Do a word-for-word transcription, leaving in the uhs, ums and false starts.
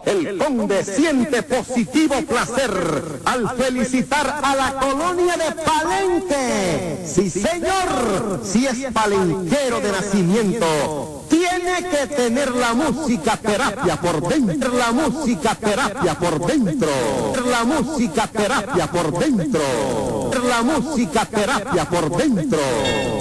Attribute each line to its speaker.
Speaker 1: El conde siente positivo placer al felicitar a la colonia de Palenque. Sí, señor, si es palenquero de nacimiento, tiene que tener la música terapia por dentro, la música terapia por dentro, la música terapia por dentro, la música terapia por dentro.